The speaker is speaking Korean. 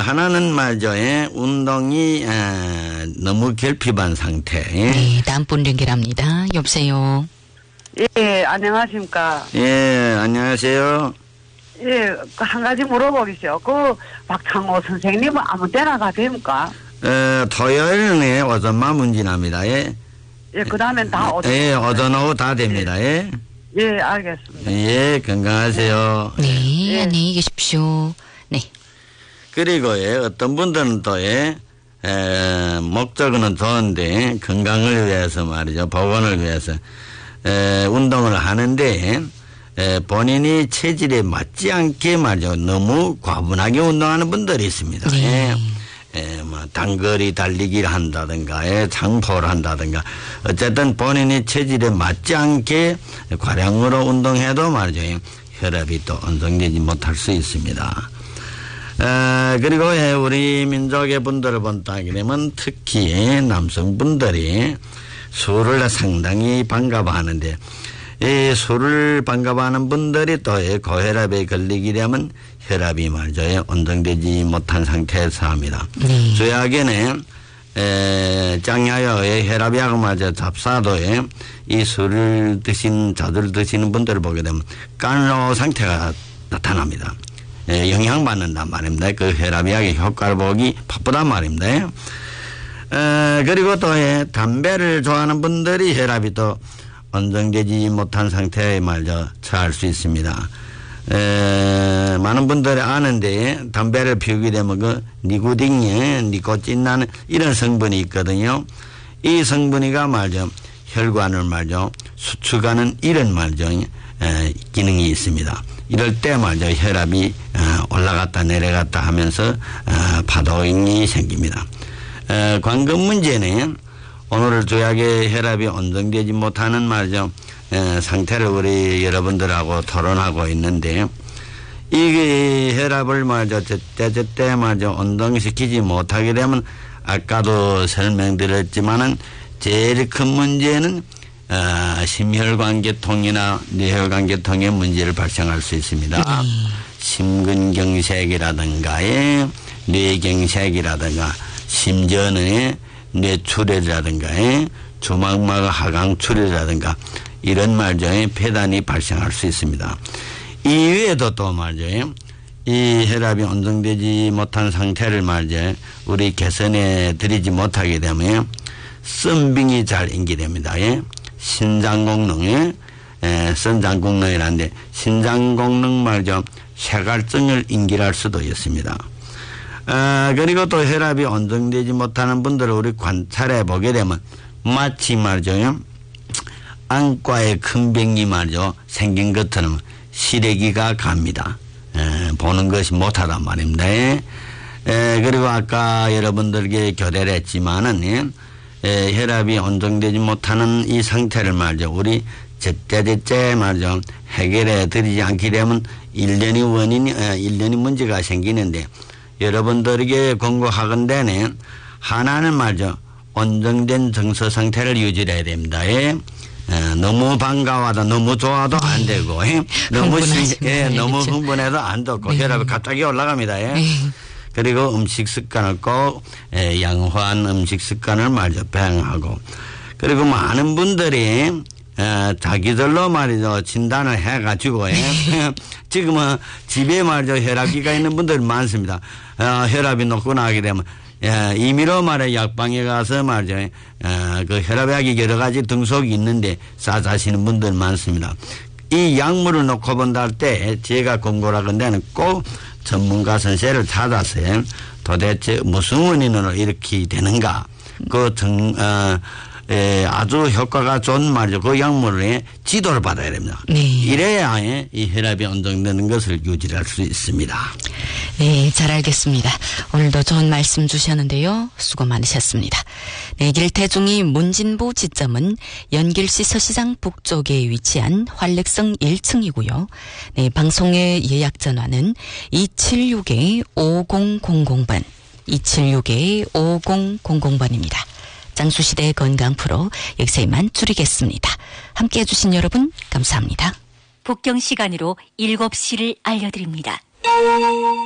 하나는 말이죠. 운동이 너무 결핍한 상태. 네, 다음 분 연결합니다. 여보세요. 예, 안녕하십니까. 예, 안녕하세요. 예, 한 가지 물어보겠어요. 박창호 선생님은 아무 때나 가 됩니까? 토요일에 오전만 문진합니다. 예, 그 다음엔 다 오전. 예, 오전 오후 다 됩니다. 예. 예, 알겠습니다. 예, 건강하세요. 네, 예. 안녕히 계십시오. 네. 그리고 어떤 분들은 또 목적은 좋은데 건강을 위해서 말이죠. 보건을 위해서 운동을 하는데 본인이 체질에 맞지 않게 말이죠. 너무 과분하게 운동하는 분들이 있습니다. 네. 뭐 단거리 달리기를 한다든가 장포를 한다든가 어쨌든 본인이 체질에 맞지 않게 과량으로 운동해도 말이죠. 혈압이 또 안정되지 못할 수 있습니다. 그리고 우리 민족의 분들을 본다 그러면 특히 남성분들이 술을 상당히 반갑어하는데 이 술을 반갑어하는 분들이 또 고혈압에 걸리게 되면 혈압이 말이죠. 안정되지 못한 상태에서 합니다. 네. 죄악에는 짱야여의 혈압약을 맞아 잡사도에 이 술을 자주 드시는 분들을 보게 되면 간로 상태가 나타납니다. 영향받는단 말입니다. 그 혈압약의 효과를 보기 바쁘단 말입니다. 그리고 또 담배를 좋아하는 분들이 혈압이 또 안정되지 못한 상태에 말이죠. 처할 수 있습니다. 많은 분들이 아는데 담배를 피우게 되면 그 니코틴이나 이런 성분이 있거든요. 이 성분이가 말이죠. 혈관을 말이죠. 수축하는 이런 말이죠. 기능이 있습니다. 이럴 때 말이죠. 혈압이 올라갔다 내려갔다 하면서 파동이 생깁니다. 관건 문제는 오늘 조약의 혈압이 안정되지 못하는 말이죠. 상태를 우리 여러분들하고 토론하고 있는데 이 혈압을 말이죠. 제때 말이죠. 안정시키지 못하게 되면 아까도 설명드렸지만은 제일 큰 문제는 심혈관계통이나 뇌혈관계통의 문제를 발생할 수 있습니다. 심근경색이라든가 뇌경색이라든가 심전의 뇌출혈이라든가 주막막 하강출혈이라든가 이런 말이죠. 폐단이 발생할 수 있습니다. 이외에도 또 말이죠. 이 혈압이 안정되지 못한 상태를 말이죠. 우리 개선해 드리지 못하게 되면 썸빙이 잘 인기됩니다. 신장功能, 선장功能이라는데 신장功能말이죠. 쇠갈증을 인기할 수도 있습니다. 그리고 또 혈압이 안정되지 못하는 분들을 우리 관찰해 보게 되면 마치 말이죠. 안과에 큰 병이 말이죠. 생긴 것처럼 시래기가 갑니다. 보는 것이 못하단 말입니다. 그리고 아까 여러분들에게 교대를 했지만은 혈압이 안정되지 못하는 이 상태를 말이죠. 우리 제때 말이죠. 해결해 드리지 않게 되면 일련의 문제가 생기는데 여러분들에게 권고하건대는 하나는 말이죠. 안정된 정서 상태를 유지해야 됩니다. 너무 반가워도 너무 좋아도 안 되고 너무 흥분해도 안 좋고 혈압이 갑자기 올라갑니다. 그리고 음식 습관을 꼭 양호한 음식 습관을 말이죠. 배양하고 그리고 많은 분들이 자기들로 말이죠. 진단을 해가지고 지금은 집에 말이죠. 혈압기가 있는 분들이 많습니다. 혈압이 높거나 하게 되면 임의로 말해 약방에 가서 말이죠. 그 혈압약이 여러 가지 등속이 있는데 싸자시는 분들 많습니다. 이 약물을 놓고 본다 할 때 제가 권고하건대는 꼭 전문가 선생을 찾아서 도대체 무슨 원인으로 이렇게 되는가 아주 효과가 좋은 말이죠. 그 약물에 지도를 받아야 됩니다. 네. 이래야 이 혈압이 안정되는 것을 유지할 수 있습니다. 네, 잘 알겠습니다. 오늘도 좋은 말씀 주셨는데요. 수고 많으셨습니다. 네, 길태중이 문진보 지점은 연길시 서시장 북쪽에 위치한 활력성 1층이고요. 네, 방송의 예약 전화는 276-5000번, 276-5000번입니다. 장수시대 건강 프로 여기서 이만 줄이겠습니다. 함께해 주신 여러분 감사합니다. 북경 시간으로 7시를 알려드립니다.